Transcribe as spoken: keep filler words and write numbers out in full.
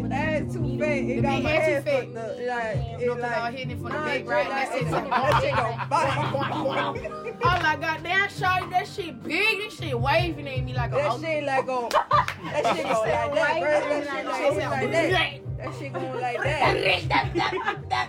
head, the head too fat. It The got big my head head too fat. fucked up. Like, Look, it cause I like, was hitting it from the nah, back, it right? like, That's it. that shit gon' bite. I'm like, goddamn, shawty, that shit big. This shit waving at me like a. That shit like go. That shit go like that, bro. That shit like, it's like that. That shit going like that.